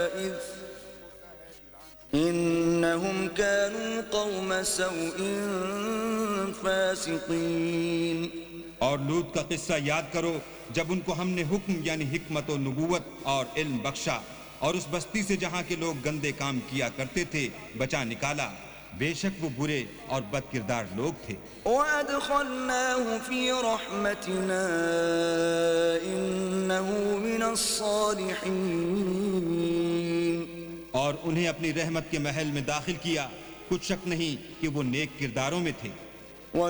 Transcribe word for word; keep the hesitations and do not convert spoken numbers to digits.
إذ إنهم كانوا قوم سوء فاسقين। और लूत का किस्सा याद करो जब उनको हमने हुक्म यानी हिकमत और नबूवत और इल्म बख्शा और उस बस्ती से जहाँ के लोग गंदे काम किया करते थे बचा निकाला, बेशक वो बुरे और बदकिरदार लोग थे। वअदखलनाहु फी रहमतिना इन्नहु मिनस्सालिहीन। और उन्हें अपनी रहमत के महल में दाखिल किया, कुछ शक नहीं कि वो नेक किरदारों में थे।